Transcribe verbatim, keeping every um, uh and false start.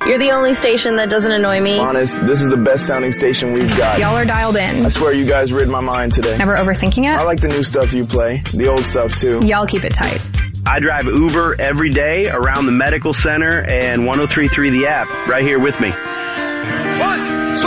You're the only station that doesn't annoy me. Honest, this is the best sounding station we've got. Y'all are dialed in. I swear you guys rid my mind today. Never overthinking it? I like the new stuff you play. The old stuff, too. Y'all keep it tight. I drive Uber every day around the medical center and one oh three point three The App right here with me. One,